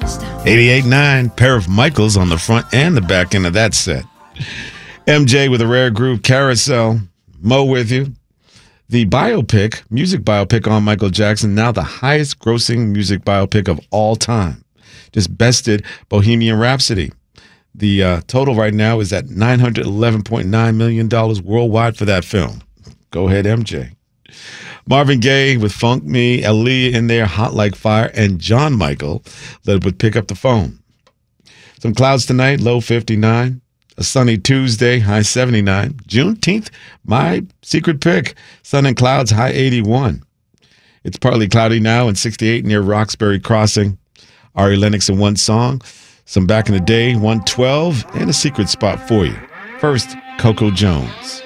88.9, pair of Michaels on the front and the back end of that set. MJ with a rare groove, Carousel. Mo with you. The music biopic on Michael Jackson, now the highest grossing music biopic of all time. Just bested Bohemian Rhapsody. The total right now is at $911.9 million worldwide for that film. Go ahead, MJ. Marvin Gaye with Funk Me, Aaliyah in there, Hot Like Fire, and John Michael led with Pick Up the Phone. Some clouds tonight, low 59. A sunny Tuesday, high 79. Juneteenth, my secret pick. Sun and clouds, high 81. It's partly cloudy now and 68 near Roxbury Crossing. Ari Lennox in one song. Some back in the day, 112, and a secret spot for you. First, Coco Jones.